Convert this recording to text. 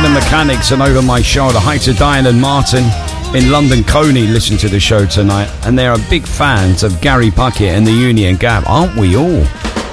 the Mechanics and Over My Shoulder. Hi to Diane and Martin in London Coney listen to the show tonight, and they are big fans of Gary Puckett and the Union Gap, aren't we all?